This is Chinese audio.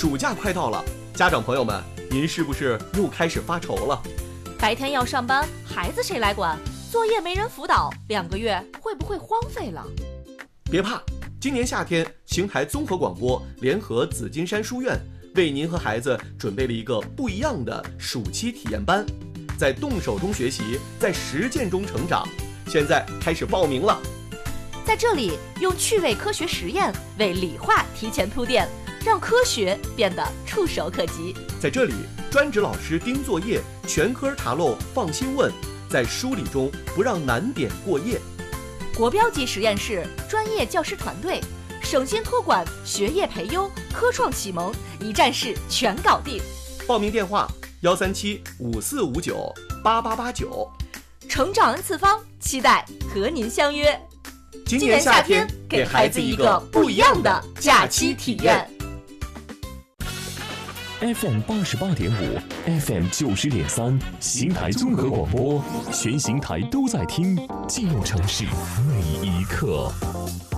暑假快到了，家长朋友们，您是不是又开始发愁了？ 白天要上班，孩子谁来管？作业没人辅导，2个月会不会荒废了？ 别怕，今年夏天，邢台综合广播联合紫金山书院为您和孩子准备了一个不一样的暑期体验班，在动手中学习，在实践中成长。现在开始报名了。 在这里，用趣味科学实验为理化提前铺垫，让科学变得触手可及。 在这里，专职老师盯作业，全科查漏放心问，在梳理中不让难点过夜。 国标级实验室，专业教师团队，省心托管，学业培优，科创启蒙，一站式全搞定。 报名电话137-5459-8889。 成长 N 次方，期待和您相约。 今年夏天，给孩子一个不一样的假期体验。 FM 88.5 ，FM 90.3，邢台综合广播，全邢台都在听，记录城市每一刻。